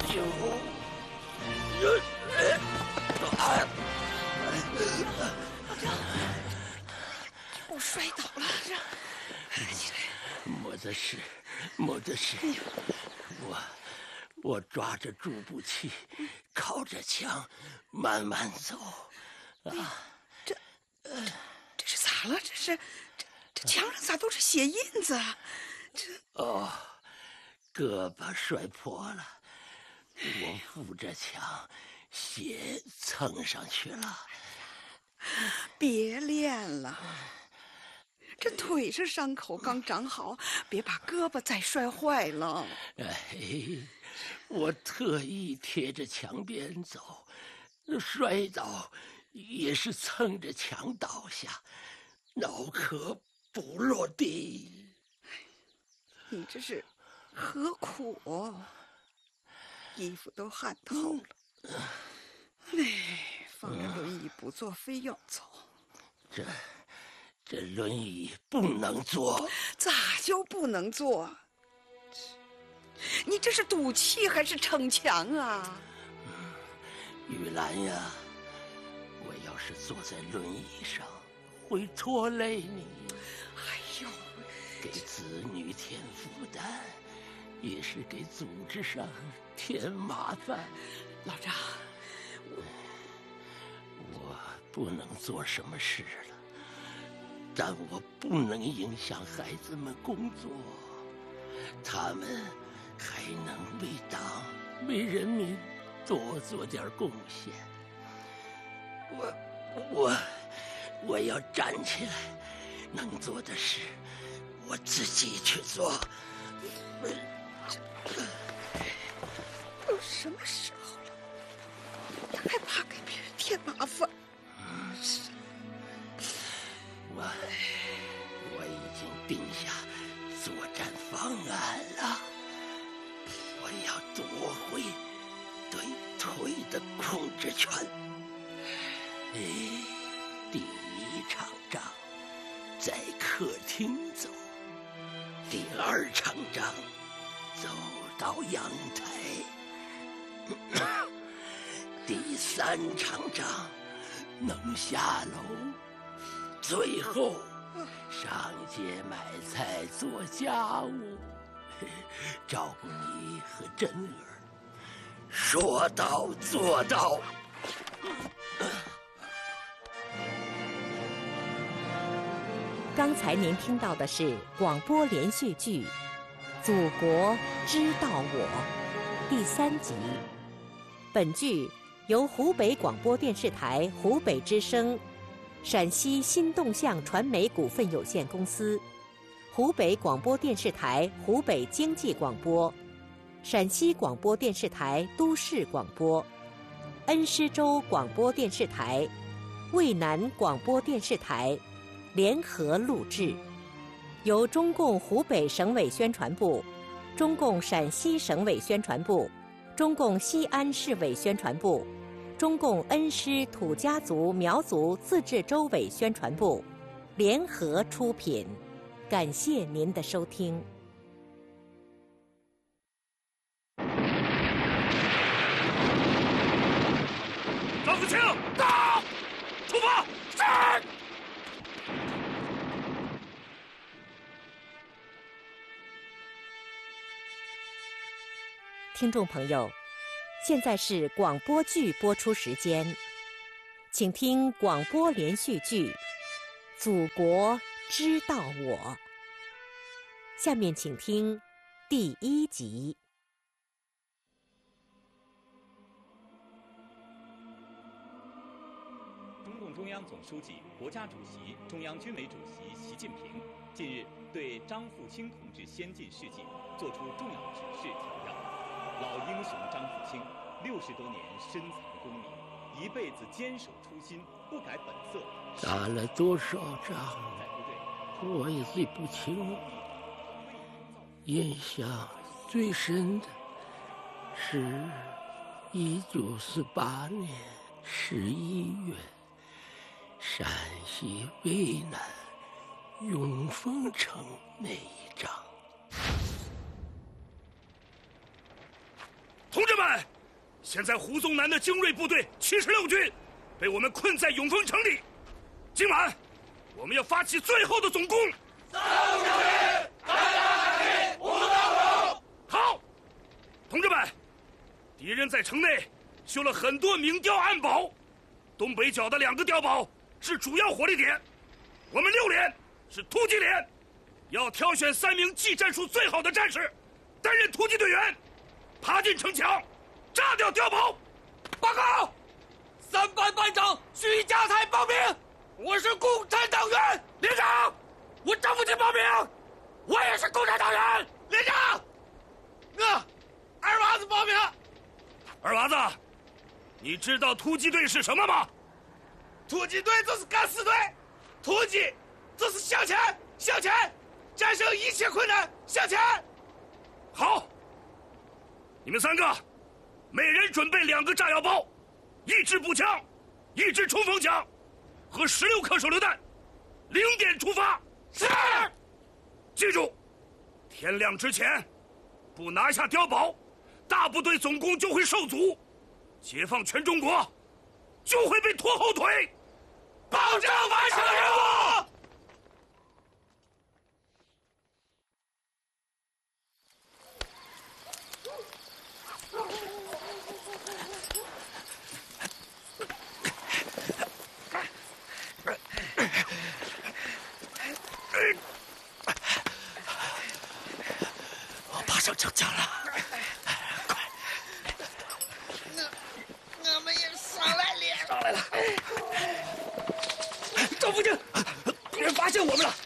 就我摔倒了，起来。 没得事，没得事。我抓着助步器，靠着墙，慢慢走。 这是咋了？这墙上咋都是血印子？ 胳膊摔破了，我扶着墙，血蹭上去了。 别练了，这腿上伤口刚长好，别把胳膊再摔坏了。 我特意贴着墙边走，摔倒也是蹭着墙倒下，脑壳不落地。 你这是何苦？衣服都汗透了。放着轮椅不坐，非要走。 这轮椅不能坐。 咋就不能坐？你这是赌气还是逞强啊？ 玉兰呀，我要是坐在轮椅上，会拖累你。 哎呦， 给子女添负担，也是给组织上添麻烦。 老张， 我不能做什么事了，但我不能影响孩子们工作，他们还能为党为人民多做点贡献。我要站起来，能做的事我自己去做。 都什么时候了，你还怕给别人添麻烦？ 我已经定下作战方案了，我要夺回对腿的控制权。第一场仗在客厅走，第二场仗走到阳台，第三场仗能下楼，最后上街买菜做家务，照顾你和珍儿。说到做到。 刚才您听到的是广播连续剧《祖国知道我》第3集。本剧由湖北广播电视台湖北之声、陕西新动向传媒股份有限公司、湖北广播电视台湖北经济广播、陕西广播电视台都市广播、恩施州广播电视台、渭南广播电视台联合录制，由中共湖北省委宣传部、中共陕西省委宣传部、中共西安市委宣传部、中共恩施土家族苗族自治州委宣传部联合出品。感谢您的收听。 张子清，到！出发！是。 听众朋友，现在是广播剧播出时间，请听广播连续剧《祖国知道我》。下面请听第1集。 中共中央总书记、国家主席、中央军委主席习近平近日对张富清同志先进事迹作出重要指示强调，老英雄张富清60多年深藏功名，一辈子坚守初心，不改本色。 打了多少仗，我也记不清了。印象最深的是1948年11月，陕西渭南永丰城那一仗。 同志们， 现在胡宗南的精锐部队76军被我们困在永丰城里。今晚我们要发起最后的总攻。 3路将领，大家看齐，无刀手。 好，同志们，敌人在城内修了很多明碉暗堡，东北角的2个碉堡是主要火力点。我们6连是突击连，要挑选3名技战术最好的战士担任突击队员，爬进城墙，炸掉碉堡。 报告，3班班长徐家才报名，我是共产党员。连长，我张富清报名，我也是共产党员。连长，二娃子报名。 二娃子，你知道突击队是什么吗？ 突击队就是敢死队，突击就是向前，向前，战胜一切困难，向前。 好，你们3个，每人准备2个炸药包，1支步枪，1支冲锋枪，和16颗手榴弹，0点出发。 是。 记住，天亮之前不拿下碉堡，大部队总攻就会受阻，解放全中国就会被拖后腿。 保证完成任务。 我爬上城墙了，快！我们也上来了，上来了。赵副将，敌人发现我们了！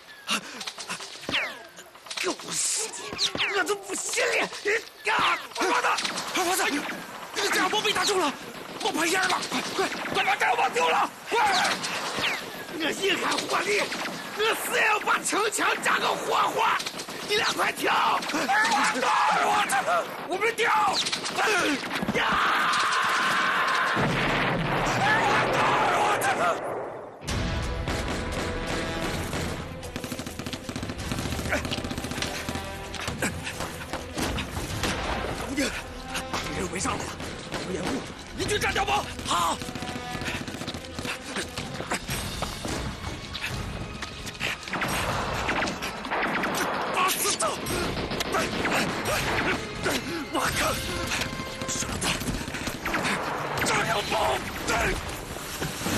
狗屎！我都不信了！二娃子，你的炸药包被打中了，冒白烟了！快把炸药包丢了！快！我硬汉火力，我死也要把城墙炸个活活！你俩快跳！二娃子，我们跳！呀！二娃子！敌人围上来了，掩护，你去炸碉堡。好。